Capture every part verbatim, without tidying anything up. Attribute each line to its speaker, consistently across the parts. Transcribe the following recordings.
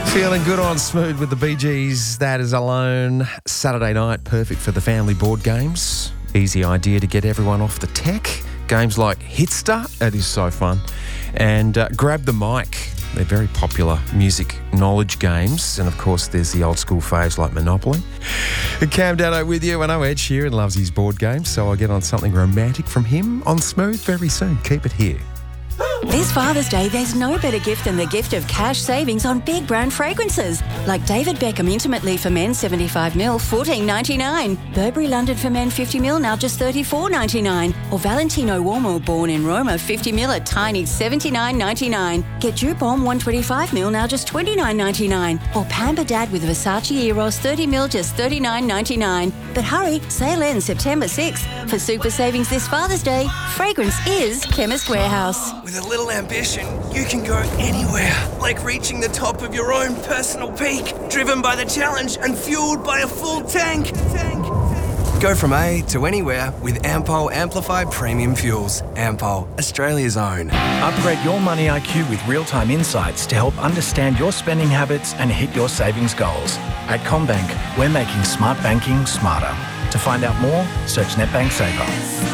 Speaker 1: Feeling good on Smooth with the Bee Gees. That is Alone. Saturday night, perfect for the family board games. Easy idea to get everyone off the tech. Games like Hitster, that is so fun. And uh, Grab the Mic. They're very popular music knowledge games. And of course, there's the old school faves like Monopoly. And Cam Dano with you. I know Ed Sheeran loves his board games, so I'll get on something romantic from him on Smooth very soon. Keep it here.
Speaker 2: This Father's Day, there's no better gift than the gift of cash savings on big brand fragrances. Like David Beckham Intimate Leaf for Men seventy-five milliliters, fourteen ninety-nine. Burberry London for Men fifty milliliters, now just thirty-four ninety-nine. Or Valentino Uomo Born in Roma fifty milliliters, tiny seventy-nine ninety-nine. Get Dupont one twenty-five milliliters, now just twenty-nine ninety-nine. Or Pamper Dad with Versace Eros thirty milliliters, just thirty-nine ninety-nine. But hurry, sale ends September sixth. For super savings this Father's Day, fragrance is Chemist Warehouse.
Speaker 3: With a little ambition, you can go anywhere, like reaching the top of your own personal peak, driven by the challenge and fueled by a full tank. tank. Go from A to anywhere with Ampol Amplified Premium Fuels. Ampol, Australia's own.
Speaker 4: Upgrade your money I Q with real-time insights to help understand your spending habits and hit your savings goals. At CommBank, we're making smart banking smarter. To find out more, search NetBank Saver.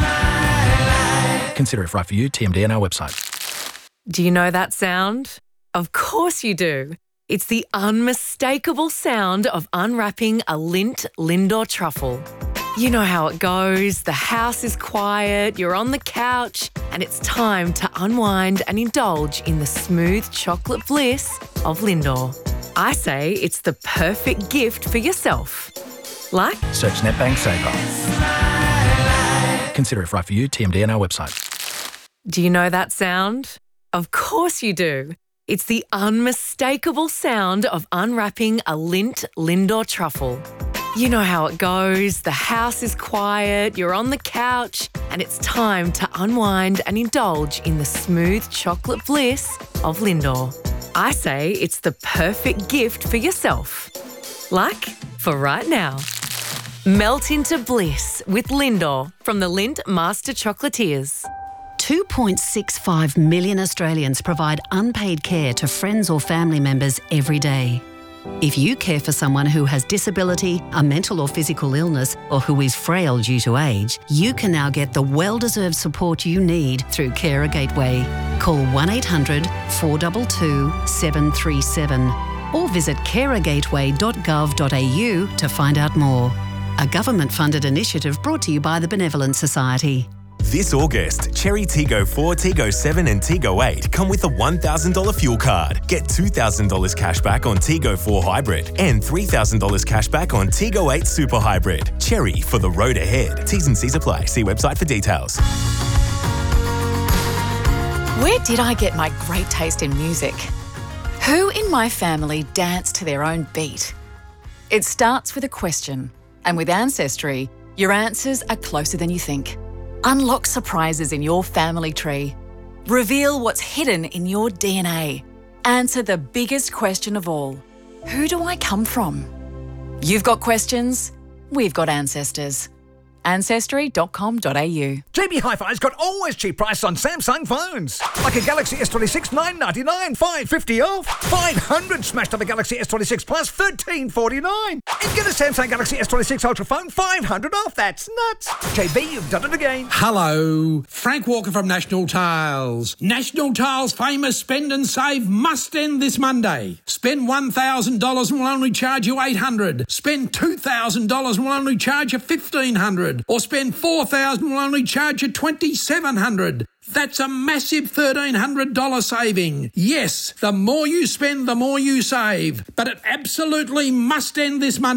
Speaker 4: Consider if right for you. T M D on our website.
Speaker 5: Do you know that sound? Of course you do. It's the unmistakable sound of unwrapping a Lindt Lindor truffle. You know how it goes. The house is quiet, you're on the couch, and it's time to unwind and indulge in the smooth chocolate bliss of Lindor. I say it's the perfect gift for yourself. Like?
Speaker 4: Search NetBank Saver. Consider if right for you. T M D on our website.
Speaker 5: Do you know that sound? Of course you do. It's the unmistakable sound of unwrapping a Lindt Lindor truffle. You know how it goes. The house is quiet, you're on the couch, and it's time to unwind and indulge in the smooth chocolate bliss of Lindor. I say it's the perfect gift for yourself. Like for right now. Melt into bliss with Lindor from the Lindt Master Chocolatiers.
Speaker 6: two point six five million Australians provide unpaid care to friends or family members every day. If you care for someone who has disability, a mental or physical illness, or who is frail due to age, you can now get the well-deserved support you need through Carer Gateway. Call one eight hundred four two two seven three seven or visit carer gateway dot gov dot a u to find out more. A government-funded initiative brought to you by the Benevolent Society.
Speaker 7: This August, Cherry Tiggo four, Tiggo seven and Tiggo eight come with a one thousand dollars fuel card. Get two thousand dollars cash back on Tiggo four Hybrid and three thousand dollars cash back on Tiggo eight Super Hybrid. Cherry for the road ahead. T's and C's apply. See website for details.
Speaker 8: Where did I get my great taste in music? Who in my family danced to their own beat? It starts with a question, and with Ancestry, your answers are closer than you think. Unlock surprises in your family tree. Reveal what's hidden in your D N A. Answer the biggest question of all. Who do I come from? You've got questions, we've got ancestors. ancestry dot com dot a u.
Speaker 9: J B Hi-Fi's got always cheap prices on Samsung phones. Like a Galaxy S twenty-six, nine ninety-nine, five fifty off. five hundred smashed up a Galaxy S twenty-six Plus, thirteen forty-nine. And get a Samsung Galaxy S twenty-six Ultra phone, five hundred off. That's nuts. J B, you've done it again.
Speaker 10: Hello, Frank Walker from National Tiles. National Tiles' famous spend and save must end this Monday. Spend one thousand dollars and we'll only charge you eight hundred dollars. Spend two thousand dollars and we'll only charge you fifteen hundred dollars. Or spend four thousand dollars, we'll only charge you twenty-seven hundred dollars. That's a massive thirteen hundred dollars saving. Yes, the more you spend, the more you save. But it absolutely must end this Monday.